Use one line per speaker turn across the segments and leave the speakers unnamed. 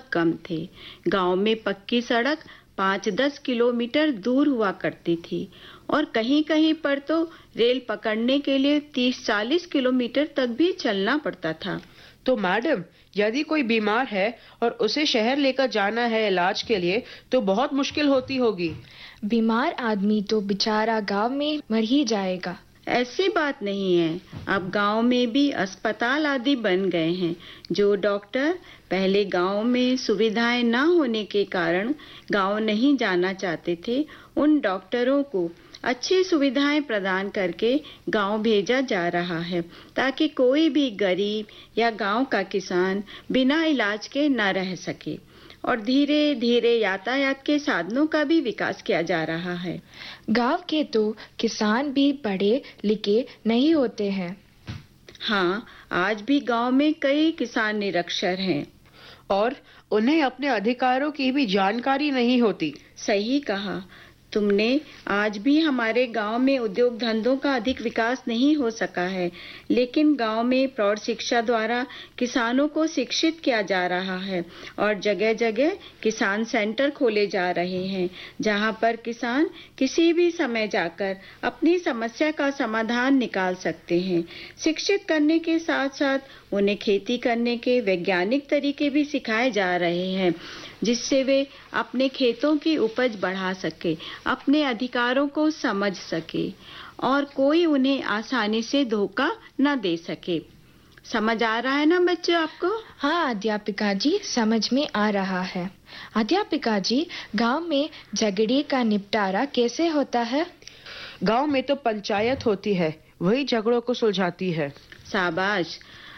कम थे। गांव में पक्की सड़क 5-10 किलोमीटर दूर हुआ करती थी और कहीं-कहीं पर तो रेल पकड़ने के लिए 30-40 किलोमीटर तक भी चलना पड़ता था।
तो मैडम, यदि कोई बीमार है और उसे शहर लेकर जाना है इलाज के लिए, तो बहुत मुश्किल होती होगी।
बीमार आदमी तो बेचारा गांव में मर ही जाएगा।
ऐसी बात नहीं है। अब गांव में भी अस्पताल आदि बन गए हैं। जो डॉक्टर पहले गांव में सुविधाएं न होने के कारण गांव नहीं जाना चाहते थे, उन डॉक्टरों को अच्छी सुविधाएं प्रदान करके गांव भेजा जा रहा है, ताकि कोई भी गरीब या गांव का किसान बिना इलाज के न रह सके। और धीरे-धीरे यातायात के साधनों का भी विकास किया जा रहा है।
गांव के तो किसान भी पढ़े लिखे नहीं होते हैं।
हाँ, आज भी गांव में कई किसान निरक्षर हैं
और उन्हें अपने अधिकारों की भी जानकारी नहीं होती।
सही कहा तुमने। आज भी हमारे गांव में उद्योग धंधों का अधिक विकास नहीं हो सका है, लेकिन गांव में प्रौढ़ शिक्षा द्वारा किसानों को शिक्षित किया जा रहा है और जगह-जगह किसान सेंटर खोले जा रहे हैं, जहां पर किसान किसी भी समय जाकर अपनी समस्या का समाधान निकाल सकते हैं। शिक्षित करने के साथ-साथ उन्हें खेती करने के वैज्ञानिक तरीके भी सिखाए जा रहे हैं, जिससे वे अपने खेतों की उपज बढ़ा सके, अपने अधिकारों को समझ सके और कोई उन्हें आसानी से धोखा न दे सके। समझ आ रहा है ना बच्चों आपको?
हाँ अध्यापिका जी, समझ में आ रहा है। अध्यापिका जी, गांव में झगड़े का निपटारा कैसे होता है?
गांव में तो पंचायत होती है, वही झगड़ों को सुलझाती है।
शाबाश।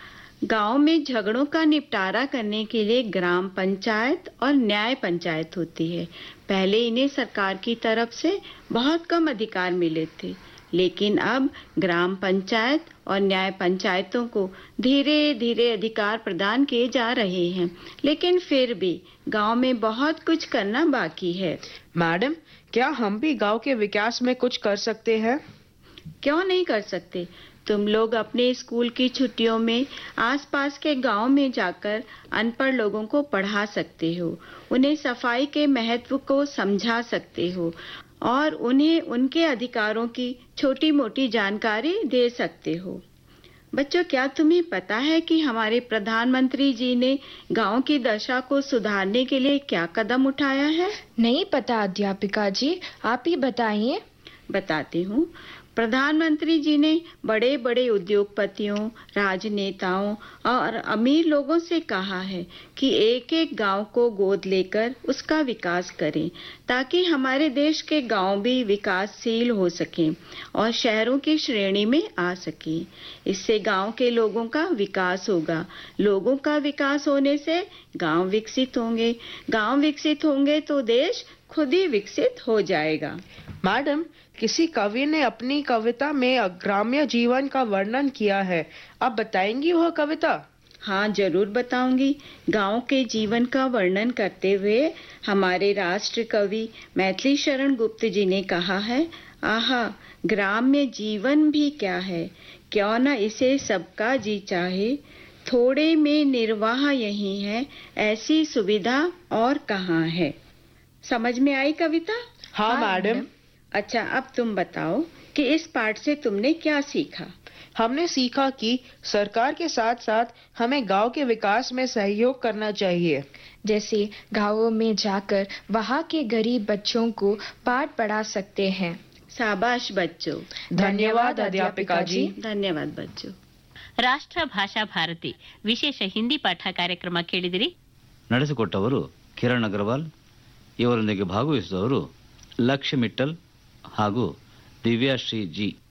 गांव में झगड़ों का निपटारा करने के लिए ग्राम पंचायत और न्याय पंचायत होती है। पहले इन्हें सरकार की तरफ से बहुत कम अधिकार मिले थे, लेकिन अब ग्राम पंचायत और न्याय पंचायतों को धीरे-धीरे अधिकार प्रदान किए जा रहे हैं, लेकिन फिर भी गांव में बहुत कुछ करना बाकी है।
मैडम, क्या हम भी गांव के विकास में कुछ कर सकते हैं?
क्यों नहीं कर सकते। तुम लोग अपने स्कूल की छुट्टियों में आसपास के गांव में जाकर अनपढ़ लोगों को पढ़ा सकते हो, उन्हें सफाई के महत्व को समझा सकते हो और उन्हें उनके अधिकारों की छोटी-मोटी जानकारी दे सकते हो। बच्चों, क्या तुम्हें पता है कि हमारे प्रधानमंत्री जी ने गांव की दशा को सुधारने के लिए क्या कदम उठाया है?
नहीं पता अध्यापिका जी, आप ही बताइए।
बताती हूँ। प्रधानमंत्री जी ने बड़े-बड़े उद्योगपतियों, राजनेताओं और अमीर लोगों से कहा है कि एक-एक गांव को गोद लेकर उसका विकास करें, ताकि हमारे देश के गांव भी विकासशील हो सकें और शहरों की श्रेणी में आ सकें। इससे गांव के लोगों का विकास होगा। लोगों का विकास होने से गांव विकसित होंगे। गांव विकसित होंगे तो देश खुद ही विकसित हो जाएगा।
मैडम, किसी कवि ने अपनी कविता में ग्राम्य जीवन का वर्णन किया है, आप बताएंगी वह कविता?
हाँ, जरूर बताऊंगी। गांव के जीवन का वर्णन करते हुए हमारे राष्ट्र कवि मैथिली शरण गुप्त जी ने कहा है, आहा, ग्राम्य जीवन भी क्या है, क्यों न इसे सबका जी चाहे, थोड़े में निर्वाह यही है, ऐसी सुविधा और कहाँ है। समझ में आई कविता?
हाँ मैडम।
अच्छा, अब तुम बताओ कि इस पाठ से तुमने क्या सीखा?
हमने सीखा कि सरकार के साथ-साथ हमें गांव के विकास में सहयोग करना चाहिए।
जैसे गांवों में जाकर वहां के गरीब बच्चों को पाठ पढ़ा सकते हैं।
शाबाश बच्चों।
धन्यवाद अध्यापिका जी।
धन्यवाद बच्चों।
ರಾಷ್ಟ್ರ ಭಾಷಾ ಭಾರತಿ ವಿಶೇಷ ಹಿಂದಿ ಪಾಠ ಕಾರ್ಯಕ್ರಮ ಕೇಳಿದಿರಿ.
ನಡೆಸಿಕೊಟ್ಟವರು ಕಿರಣ್ ಅಗರ್ವಾಲ್. ಇವರೊಂದಿಗೆ ಭಾಗವಹಿಸಿದವರು ಲಕ್ಷ್ಯ ಮಿಟ್ಟಲ್ ಹಾಗೂ ದಿವ್ಯಾಶ್ರೀ ಜಿ.